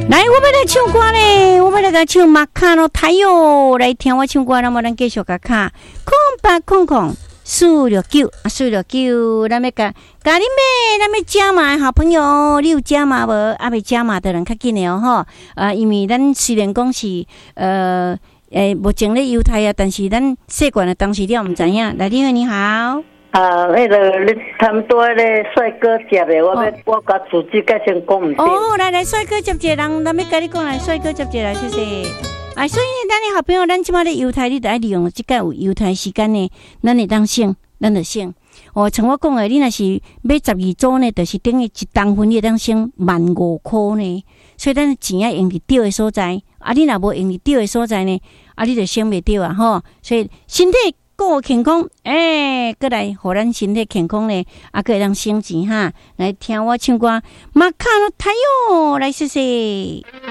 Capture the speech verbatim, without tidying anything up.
来，我们来唱歌咧，我们来个唱马卡诺太哟，来听我唱歌，那么咱继续个卡，空八空空四六九四六九，咱们个咖喱妹，咱们加码好朋友，你有加码无？啊，未加码的人较紧的哦吼，啊，因为咱虽然讲是呃诶，目前咧犹太啊，但是咱习惯的当时了，唔知影。来，你好，你好。 啊，那个你他们多咧帅哥接的，我要、哦、我甲自己改成讲唔对。 哦，来来，帅哥接一个人，咱要甲你讲来，帅哥接一个来，谢谢。啊，所以呢，咱的好朋友，咱即马咧犹太，你得爱利用即个有犹太时间呢，咱会当省，咱就省。哦，像我讲的，你若是买十二组呢，就是等于一当分，你会当省万五箍呢。所以咱钱要用伫对的所在，啊，你若无用伫对的所在呢，啊，你就省袂着啊，吼。所以身体够健康，诶、欸，过来，互咱身体健康呢，啊，可以当省钱哈。来听我唱歌，马卡诺太哟，来谢谢。